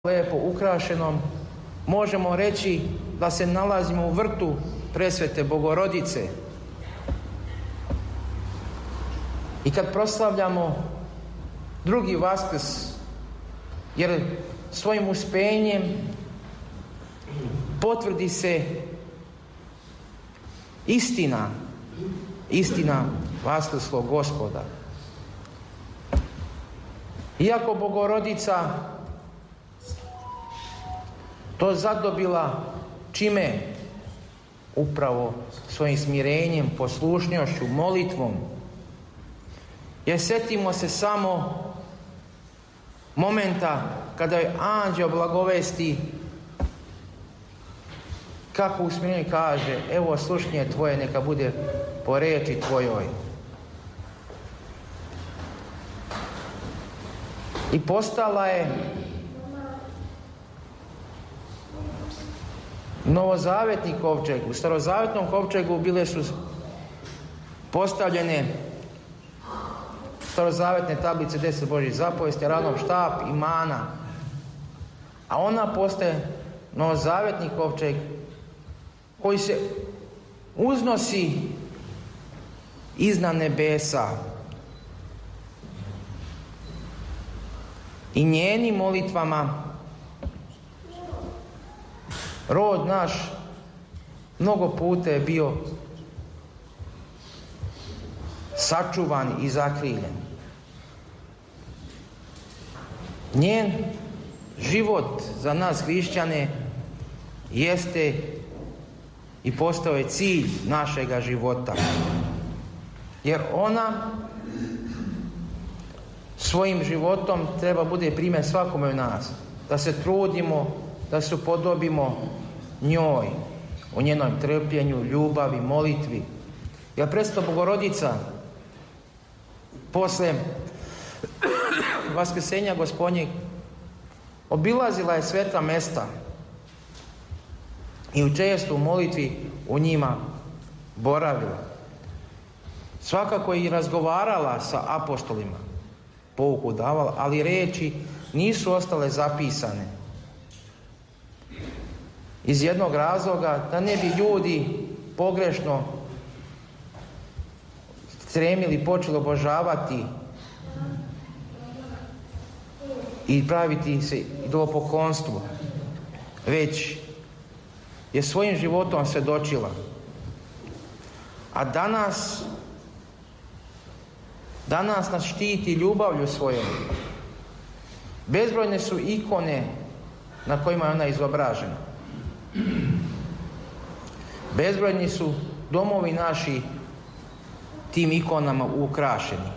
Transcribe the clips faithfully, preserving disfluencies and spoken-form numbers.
lijepo ukrašenom, možemo reći da se nalazimo u vrtu Presvete Bogorodice. I kad proslavljamo drugi Vaskrs, jer svojim uspenjem potvrdi se istina, istina Vaskrslog Gospoda. Iako Bogorodica to zadobila čime? Upravo svojim smirenjem, poslušnošću, molitvom. Jer sjetimo se samo momenta kada je anđeo blagovesti, kako u smirenju kaže: evo slušnje tvoje neka bude po reči tvojoj. I postala je novozavetni kovčeg. U starozavetnom kovčegu bile su postavljene starozavetne tablice, deset Božjih zapovesti, Aronov štap i mana. A ona postaje novozavetni kovčeg koji se uznosi iznad nebesa. I njenim molitvama rod naš mnogo puta je bio sačuvan i zakriljen. Njen život za nas hrišćane jeste i postao je cilj našega života. Jer ona svojim životom treba bude primjer svakome od nas. Da se trudimo, da se upodobimo njoj, u njenom trpljenju, ljubavi, molitvi. Jer Presveta Bogorodica posle Vaskrsenja Gospodnjeg obilazila je sveta mesta i u često u molitvi u njima boravila. Svakako i razgovarala sa apostolima, pouku davala, ali riječi nisu ostale zapisane. Iz jednog razloga da ne bi ljudi pogrešno stremili, počeli obožavati i praviti se idolopoklonstvo, već je svojim životom svjedočila. A danas danas nas štiti ljubavlju svojom. Bezbrojne su ikone na kojima je ona izobražena. Bezbrojni su domovi naši tim ikonama ukrašeni.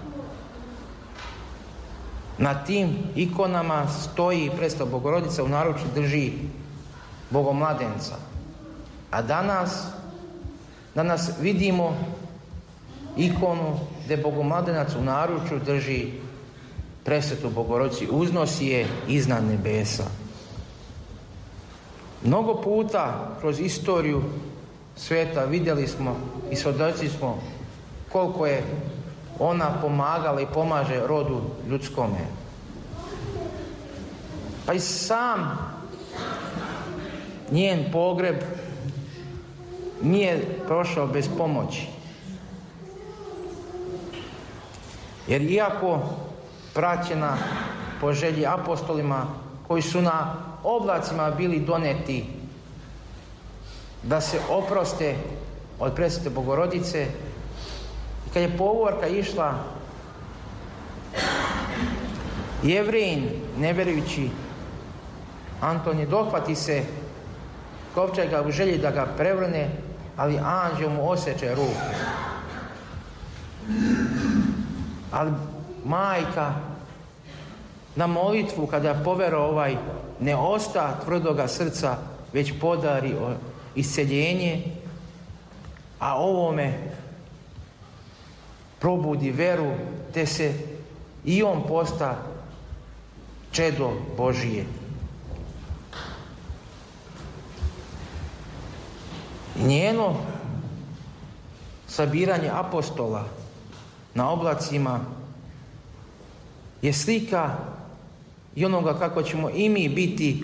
Na tim ikonama stoji Presveta Bogorodica, u naručju drži Bogomladenca. A danas, danas vidimo ikonu gdje Bogomladenac u naručju drži Presvetu Bogorodicu, uznosi je iznad nebesa. Mnogo puta kroz istoriju svijeta vidjeli smo i svjedoci smo koliko je ona pomagala i pomaže rodu ljudskome. Pa i sam njen pogreb nije prošao bez pomoći. Jer iako praćena po želji apostolima koji su na oblacima bili doneti da se oproste od Presvete Bogorodice, i kad je povorka išla, Jevrejin, nevjerujući Antonije, dohvati se kovčega u želji da ga prevrne, ali anđeo mu oseče ruku. Ali majka na molitvu, kada je poverao ovaj, ne osta tvrdoga srca, već podari isceljenje, a ovome probudi veru, te se i on posta čedo Božije. Njeno sabiranje apostola na oblacima je slika i onoga kako ćemo i mi biti